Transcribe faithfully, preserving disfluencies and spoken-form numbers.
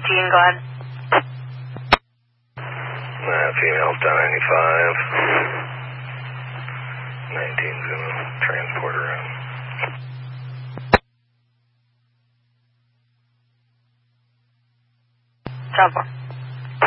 nineteen, go ahead. Uh, female ten ninety-five. nineteen's gonna transport her in. ten four.